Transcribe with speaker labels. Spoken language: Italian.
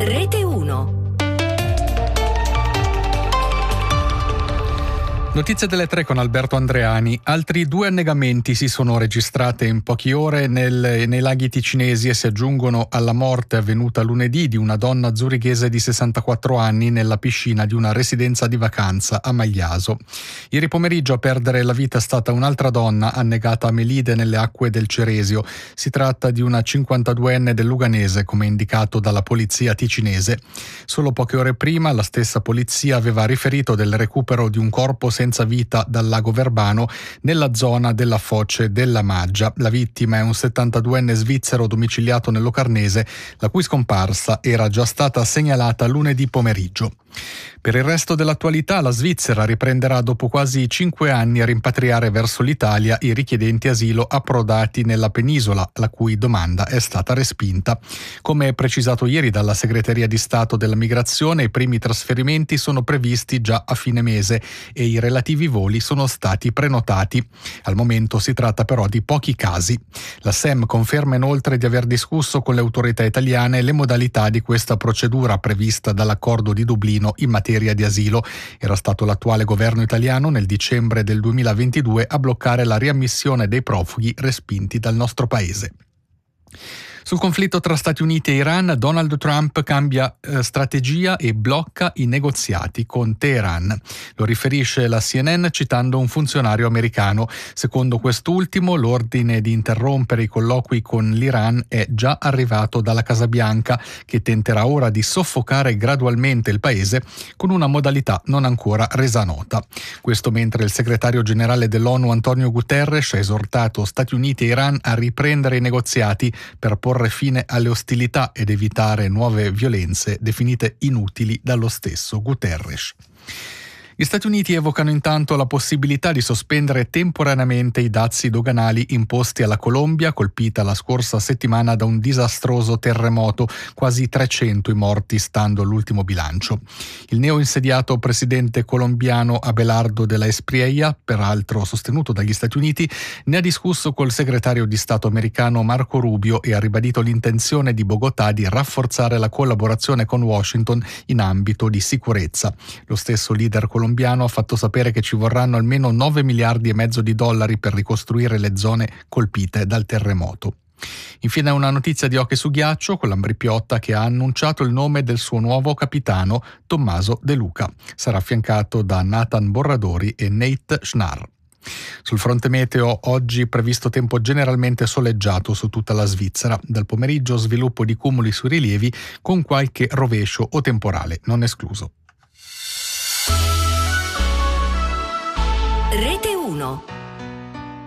Speaker 1: Rete 1.
Speaker 2: Notizie delle 3 con Alberto Andreani. Altri 2 annegamenti si sono registrate in poche ore nei laghi ticinesi e si aggiungono alla morte avvenuta lunedì di una donna zurighese di 64 anni nella piscina di una residenza di vacanza a Magliaso. Ieri pomeriggio a perdere la vita è stata un'altra donna annegata a Melide nelle acque del Ceresio. Si tratta di una 52enne del Luganese, come indicato dalla polizia ticinese. Solo poche ore prima la stessa polizia aveva riferito del recupero di un corpo senza vita dal lago Verbano nella zona della foce della Maggia. La vittima è un 72enne svizzero domiciliato nel Locarnese, la cui scomparsa era già stata segnalata lunedì pomeriggio. Per il resto dell'attualità, la Svizzera riprenderà dopo quasi 5 anni a rimpatriare verso l'Italia i richiedenti asilo approdati nella penisola, la cui domanda è stata respinta. Come precisato ieri dalla Segreteria di Stato della Migrazione, i primi trasferimenti sono previsti già a fine mese e i relativi voli sono stati prenotati. Al momento si tratta però di pochi casi. La SEM conferma inoltre di aver discusso con le autorità italiane le modalità di questa procedura prevista dall'accordo di Dublino in materia di asilo. Era stato l'attuale governo italiano nel dicembre del 2022 a bloccare la riammissione dei profughi respinti dal nostro paese. Sul conflitto tra Stati Uniti e Iran, Donald Trump cambia strategia e blocca i negoziati con Teheran. Lo riferisce la CNN citando un funzionario americano. Secondo quest'ultimo, l'ordine di interrompere i colloqui con l'Iran è già arrivato dalla Casa Bianca, che tenterà ora di soffocare gradualmente il paese con una modalità non ancora resa nota. Questo mentre il segretario generale dell'ONU Antonio Guterres ha esortato Stati Uniti e Iran a riprendere i negoziati per porre fine alle ostilità ed evitare nuove violenze definite inutili dallo stesso Guterres. Gli Stati Uniti evocano intanto la possibilità di sospendere temporaneamente i dazi doganali imposti alla Colombia, colpita la scorsa settimana da un disastroso terremoto, quasi 300 i morti stando all'ultimo bilancio. Il neoinsediato presidente colombiano Abelardo de la Espriella, peraltro sostenuto dagli Stati Uniti, ne ha discusso col segretario di Stato americano Marco Rubio e ha ribadito l'intenzione di Bogotà di rafforzare la collaborazione con Washington in ambito di sicurezza. Lo stesso leader colombiano ha fatto sapere che ci vorranno almeno 9 miliardi e mezzo di dollari per ricostruire le zone colpite dal terremoto. Infine una notizia di hockey su ghiaccio con l'Ambrì-Piotta che ha annunciato il nome del suo nuovo capitano, Tommaso De Luca. Sarà affiancato da Nathan Borradori e Nate Schnarr. Sul fronte meteo, oggi previsto tempo generalmente soleggiato su tutta la Svizzera. Dal pomeriggio sviluppo di cumuli sui rilievi con qualche rovescio o temporale, non escluso.
Speaker 1: Rete 1.